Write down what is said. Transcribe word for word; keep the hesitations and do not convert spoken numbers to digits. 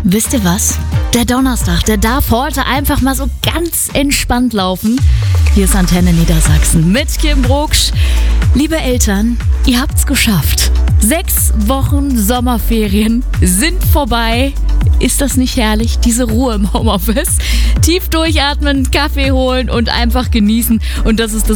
Wisst ihr was? Der Donnerstag, der darf heute einfach mal so ganz entspannt laufen. Hier ist Antenne Niedersachsen mit Kim Brugsch. Liebe Eltern, ihr habt's geschafft. Sechs Wochen Sommerferien sind vorbei. Ist das nicht herrlich? Diese Ruhe im Homeoffice. Tief durchatmen, Kaffee holen und einfach genießen. Und das ist das